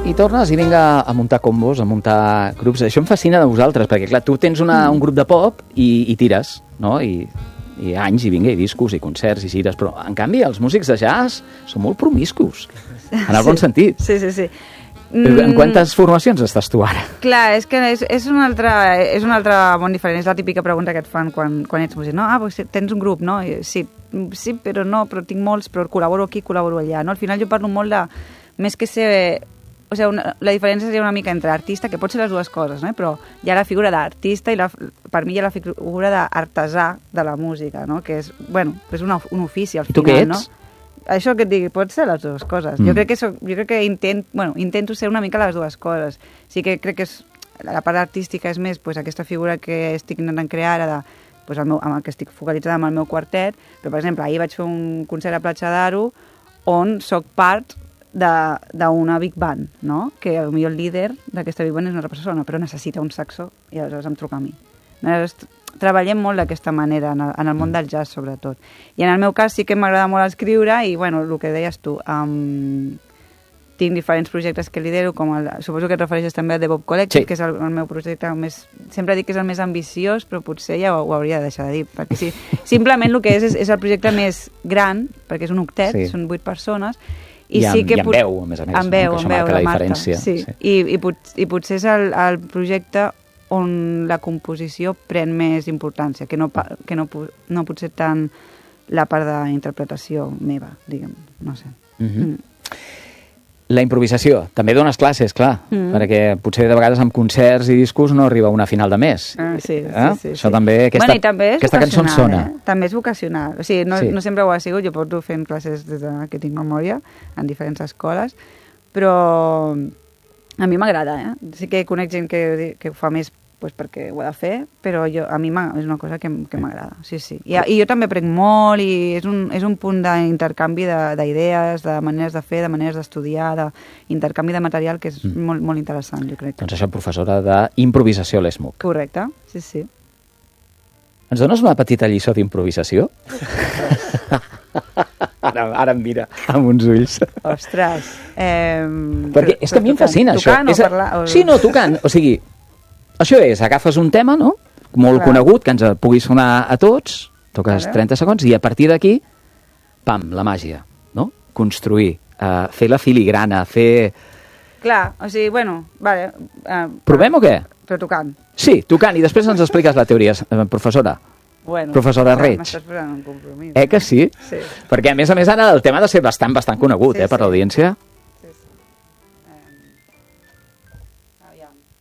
i tornes i vinga a muntar combos, a muntar grups. Això em fascina de vosaltres, perquè clar, tu tens un grup de pop i tires, no? I anys, i vinga, i discos, i concerts, i gires, però en canvi els músics de jazz són molt promiscus, en el bon sentit. Sí. En quantes formacions estàs tu ara? Clar, és que és un altre món diferent, és la típica pregunta que et fan quan ets músic, no? Pues tens un grup, no? Sí, però no, però tinc molts, però col·laboro aquí, col·laboro allà, no? Al final jo parlo molt de, més que ser... O sigui, la diferència seria una mica entre artista, que pot ser les dues coses, no? Però hi ha la figura d'artista i per mi hi ha la figura d'artesà de la música, no? Que és, bueno, és un ofici al final, no? I tu què ets? Això que et digui, pot ser les dues coses. Jo crec que intento ser una mica les dues coses. Sí que crec que la part artística és més pues, aquesta figura que estic intentant crear ara de, pues, amb el que estic focalitzada amb el meu quartet, però per exemple, ahir vaig fer un concert a Platja d'Aro on soc part d'una big band, no? Que potser el líder d'aquesta big band és una altra persona, però necessita un saxo i aleshores em truca a mi. Treballem molt d'aquesta manera en el món del jazz, sobretot. I en el meu cas sí que m'agrada molt escriure i, bueno, el que deies tu, tinc diferents projectes que lidero, suposo que et refereixes també a The Bob Collective, que és el meu projecte més... Sempre dic que és el més ambiciós, però potser ja ho hauria de deixar de dir, perquè sí, simplement el que és el projecte més gran, perquè és un octet, són 8 persones, i sí que... amb veu, a més a més. Amb veu, la diferència. Sí. I potser és el projecte on la composició pren més importància, que no pot ser tant la part d'interpretació meva, diguem, no sé. La improvisació, també dones classes, clar, perquè potser de vegades amb concerts i discos no arriba a una final de mes. Sí. Això també, aquesta cançó em sona. També és vocacional, o sigui, no sempre ho ha sigut, jo porto fent classes des que tinc memòria en diferents escoles, però a mi m'agrada, sí que conec gent que ho fa més pues perquè ho ha de fer, però a mi és una cosa que m'agrada, sí. I jo també prenc molt i és un punt d'intercanvi d'idees, de maneres de fer, de maneres d'estudiar, d'intercanvi de material que és molt, molt interessant, jo crec. Doncs això, professora d'improvisació a l'ESMUC. Correcte, sí. Ens dones una petita lliçó d'improvisació? Ara em mira amb uns ulls. Ostres. Perquè és que a mi em fascina això. Tocant o parlar? Sí, no, tocant. O sigui, això és, agafes un tema, no?, molt conegut, que ens pugui sonar a tots, toques 30 segons, i a partir d'aquí, pam, la màgia, no? Construir, fer la filigrana, fer... Clar, o sigui, bueno, vale. Provem o què? Però tocant. Sí, tocant, i després ens expliques la teoria, professora. Bueno, professora Reig. M'estàs posant un compromís. Que sí? Sí. Perquè, a més, ara el tema ha de ser bastant conegut, per l'audiència.